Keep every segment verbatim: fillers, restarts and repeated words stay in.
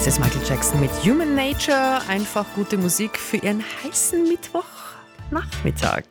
Das ist Michael Jackson mit Human Nature. Einfach gute Musik für Ihren heißen Mittwochnachmittag.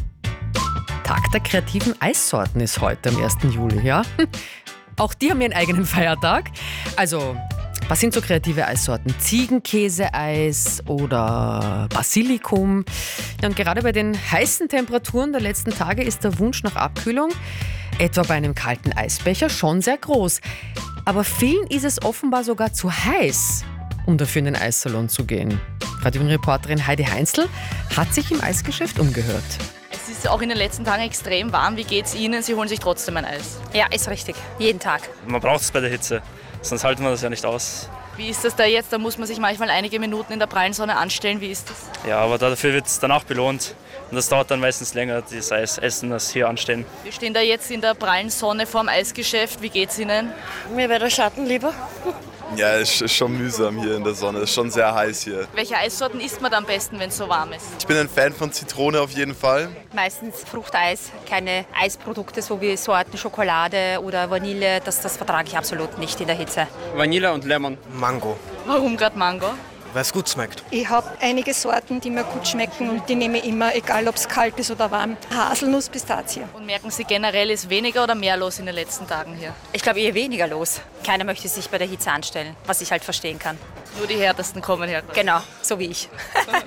Tag der kreativen Eissorten ist heute am ersten Juli, ja? Auch die haben ihren eigenen Feiertag. Also, was sind so kreative Eissorten? Ziegenkäse-Eis oder Basilikum? Ja, und gerade bei den heißen Temperaturen der letzten Tage ist der Wunsch nach Abkühlung, etwa bei einem kalten Eisbecher, schon sehr groß. Aber vielen ist es offenbar sogar zu heiß, um dafür in den Eissalon zu gehen. Radio-Reporterin Heidi Heinzl hat sich im Eisgeschäft umgehört. Es ist auch in den letzten Tagen extrem warm. Wie geht's Ihnen? Sie holen sich trotzdem ein Eis. Ja, ist richtig. Jeden Tag. Man braucht es bei der Hitze, sonst halten wir das ja nicht aus. Wie ist das da jetzt? Da muss man sich manchmal einige Minuten in der prallen Sonne anstellen. Wie ist das? Ja, aber dafür wird es danach belohnt. Und das dauert dann meistens länger, das Eis essen, das hier anstehen. Wir stehen da jetzt in der prallen Sonne vorm Eisgeschäft. Wie geht's Ihnen? Mir wäre der Schatten lieber. Ja, es ist schon mühsam hier in der Sonne. Es ist schon sehr heiß hier. Welche Eissorten isst man da am besten, wenn es so warm ist? Ich bin ein Fan von Zitrone auf jeden Fall. Meistens Fruchteis, keine Eisprodukte, so wie Sorten Schokolade oder Vanille. Das, das vertrage ich absolut nicht in der Hitze. Vanille und Lemon. Mango, Warum gerade Mango? weil es gut schmeckt. Ich habe einige Sorten, die mir gut schmecken und die nehme ich immer, egal ob es kalt ist oder warm. Haselnuss, Pistazie. Und merken Sie generell, ist weniger oder mehr los in den letzten Tagen hier? Ich glaube eher weniger los. Keiner möchte sich bei der Hitze anstellen, was ich halt verstehen kann. Nur die härtesten kommen her. Genau, so wie ich.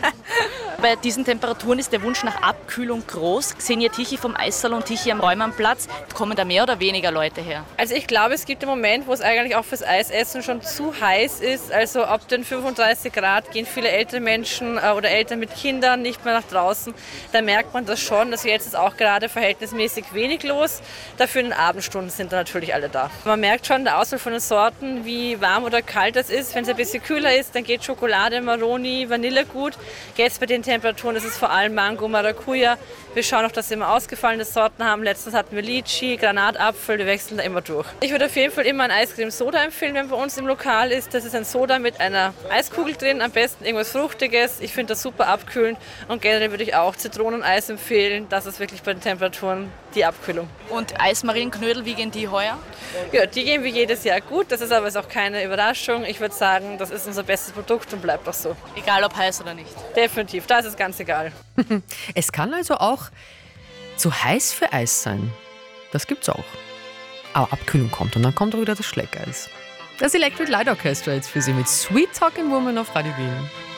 Bei diesen Temperaturen ist der Wunsch nach Abkühlung groß. Xenia Tichy vom Eissalon Tichy am Räumannplatz. Kommen da mehr oder weniger Leute her? Also ich glaube, es gibt einen Moment, wo es eigentlich auch fürs Eisessen schon zu heiß ist. Also ab den fünfunddreißig Grad gehen viele ältere Menschen äh, oder Eltern mit Kindern nicht mehr nach draußen. Da merkt man das schon. Also jetzt ist auch gerade verhältnismäßig wenig los. Dafür in den Abendstunden sind da natürlich alle da. Man merkt schon der Auswahl von den Sorten, wie warm oder kalt das ist. Wenn es ein bisschen kühler ist, dann geht Schokolade, Maroni, Vanille gut. Jetzt bei den Temperaturen ist es vor allem Mango, Maracuja. Wir schauen auch, dass wir immer ausgefallene Sorten haben. Letztens hatten wir Litchi, Granatapfel, wir wechseln da immer durch. Ich würde auf jeden Fall immer ein Eiscreme-Soda empfehlen, wenn bei uns im Lokal ist. Das ist ein Soda mit einer Eiskugel drin, am besten irgendwas Fruchtiges. Ich finde das super abkühlend und generell würde ich auch Zitroneneis empfehlen. Das ist wirklich bei den Temperaturen die Abkühlung. Und Eismarillenknödel, wie gehen die heuer? Ja, die gehen wie jedes Jahr gut. Das ist aber jetzt auch keine Überraschung. Ich würde sagen, das ist unser bestes Produkt und bleibt auch so. Egal ob heiß oder nicht. Definitiv, da ist es ganz egal. Es kann also auch zu heiß für Eis sein. Das gibt's auch. Aber Abkühlung kommt und dann kommt auch wieder das Schleckeis. Das Electric Light Orchestra jetzt für Sie mit Sweet Talking Woman auf Radio Wien.